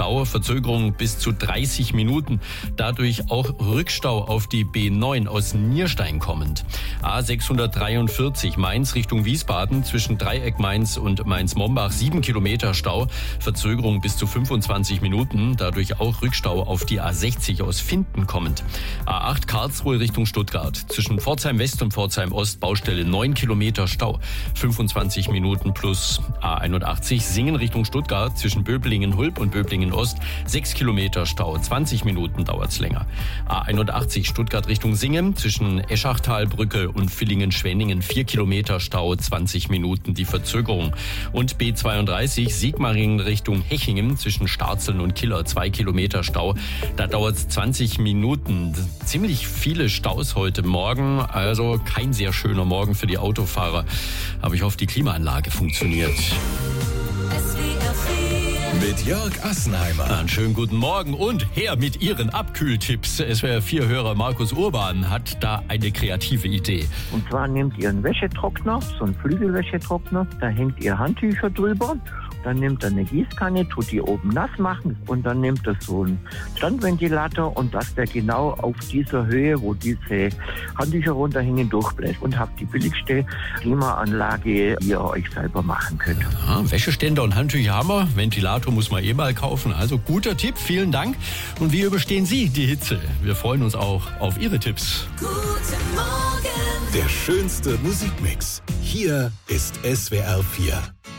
Stau, Verzögerung bis zu 30 Minuten. Dadurch auch Rückstau auf die B9 aus Nierstein kommend. A643 Mainz Richtung Wiesbaden zwischen Dreieck Mainz und Mainz-Mombach 7 Kilometer Stau, Verzögerung bis zu 25 Minuten. Dadurch auch Rückstau auf die A60 aus Finden kommend. A8 Karlsruhe Richtung Stuttgart zwischen Pforzheim West und Pforzheim Ost Baustelle 9 Kilometer Stau, 25 Minuten plus. A81 Singen Richtung Stuttgart zwischen Böblingen-Hulb und Böblingen-Ost 6 Kilometer Stau, 20 Minuten dauert's länger. A81 Stuttgart Richtung Singen zwischen Eschachtalbrücke und Villingen-Schwenningen 4 Kilometer Stau, 20 Minuten die Verzögerung. Und B32 Sigmaringen Richtung Hechingen zwischen Starzeln und Killer 2 Kilometer Stau. Da dauert's 20 Minuten. Ziemlich viele Staus heute Morgen, also kein sehr schöner Morgen für die Autofahrer. Aber ich hoffe, die Klimaanlage funktioniert. Mit Jörg Assenheimer. Einen schönen guten Morgen und her mit Ihren Abkühltipps. SWR4-Hörer Markus Urban hat da eine kreative Idee. Und zwar nehmt ihr einen Wäschetrockner, so einen Flügelwäschetrockner, da hängt ihr Handtücher drüber. Dann nehmt ihr eine Gießkanne, tut die oben nass machen und dann nehmt ihr so einen Standventilator und lasst der genau auf dieser Höhe, wo diese Handtücher runterhängen, durchbläst und habt die billigste Klimaanlage, die ihr euch selber machen könnt. Ja, Wäscheständer und Handtücher haben wir. Ventilator muss man mal kaufen. Also guter Tipp, vielen Dank. Und wie überstehen Sie die Hitze? Wir freuen uns auch auf Ihre Tipps. Guten Morgen. Der schönste Musikmix. Hier ist SWR 4.